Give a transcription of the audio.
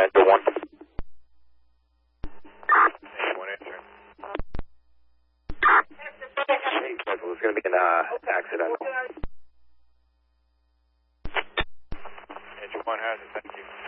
Engine 1. Engine 1 answering. It's going to be an accidental. Engine 1 has it, thank you.